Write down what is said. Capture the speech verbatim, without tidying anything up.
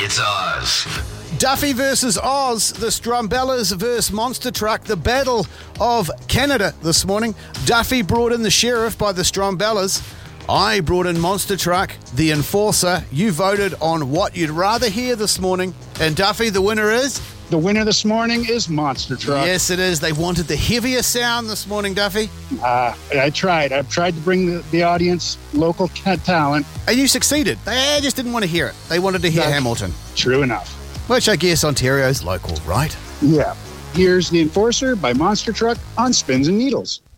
It's Oz. Duffy versus Oz, the Strumbellas versus Monster Truck, the Battle of Canada this morning. Duffy brought in the Sheriff by the Strumbellas. I brought in Monster Truck, the Enforcer. You voted on what you'd rather hear this morning. And Duffy, the winner is? The winner this morning is Monster Truck. Yes, it is. They wanted the heavier sound this morning, Duffy. Uh, I tried. I've tried to bring the, the audience local talent. And you succeeded. They just didn't want to hear it. They wanted to hear That's Hamilton. True enough. Which I guess Ontario's local, right? Yeah. Here's The Enforcer by Monster Truck on Spins and Needles.